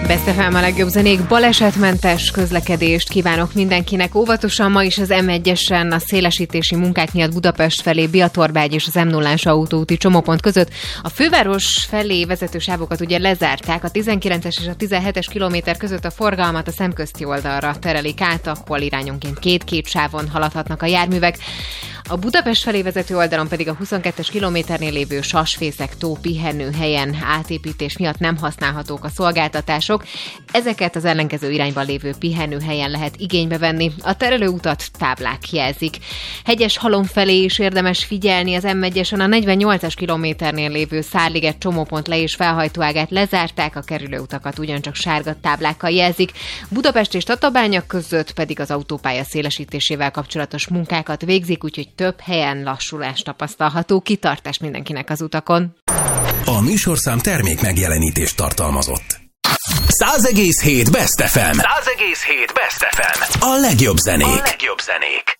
Best FM a legjobb zenék, balesetmentes közlekedést kívánok mindenkinek. Óvatosan ma is az M1-esen a szélesítési munkák miatt Budapest felé Biatorbágy és az M0-ás autóúti csomópont között. A főváros felé vezető sávokat ugye lezárták, a 19-es és a 17-es kilométer között a forgalmat a szemközti oldalra terelik át, ahol irányonként két sávon haladhatnak a járművek. A Budapest felé vezető oldalon pedig a 22-es kilométernél lévő Sasfészek-tó pihenőhelyen átépítés miatt nem használhatók a szolgáltatások. Ezeket az ellenkező irányban lévő pihenőhelyen lehet igénybe venni. A terelőutat táblák jelzik. Hegyeshalom felé is érdemes figyelni, az M1-esen a 48-as kilométernél lévő Szárliget csomópont le- és felhajtóágát lezárták, a kerülőutakat ugyancsak sárga táblákkal jelzik. Budapest és Tatabánya között pedig az autópálya szélesítésével kapcsolatos munkákat végzik, úgyhogy több helyen lassulás tapasztalható. Kitartás mindenkinek az utakon. A műsorszám termék megjelenítést tartalmazott. 100,7 Best FM. 100,7 Best FM. A legjobb zenék.